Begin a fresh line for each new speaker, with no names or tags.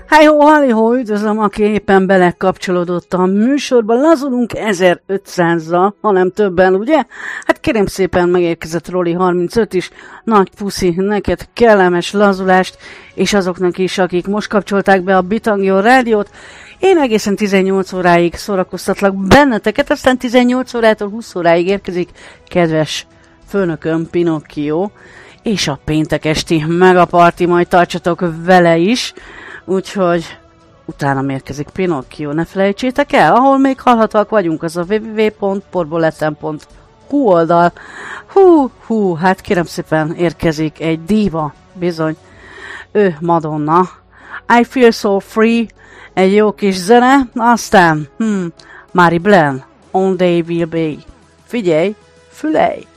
Halihó, üdvözlöm, aki éppen belekapcsolódott a műsorba. Lazulunk 1500-zal, hanem többen, ugye? Hát kérem szépen, megérkezett Roli 35 is. Nagy puszi, neked kellemes lazulást, és azoknak is, akik most kapcsolták be a Bitangio rádiót. Én egészen 18 óráig szórakoztatlak benneteket, aztán 18 órától 20 óráig érkezik kedves főnököm Pinocchio, és a péntek esti megaparti, majd tartsatok vele is. Úgyhogy utána érkezik Pinocchio, ne felejtsétek el, ahol még hallhatóak vagyunk, az a www.porboletten.hu oldal. Hát kérem szépen érkezik egy díva, bizony, ő Madonna. I Feel So Free, egy jó kis zene, aztán Mary Bland, On Day Will Be. Figyelj, fülej!